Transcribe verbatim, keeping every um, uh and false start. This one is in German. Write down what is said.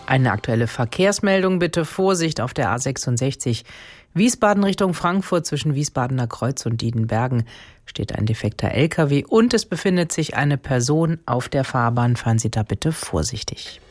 Eine aktuelle Verkehrsmeldung bitte. Vorsicht auf der A sechsundsechzig Wiesbaden Richtung Frankfurt zwischen Wiesbadener Kreuz und Diedenbergen steht ein defekter L K W und es befindet sich eine Person auf der Fahrbahn. Fahren Sie da bitte vorsichtig.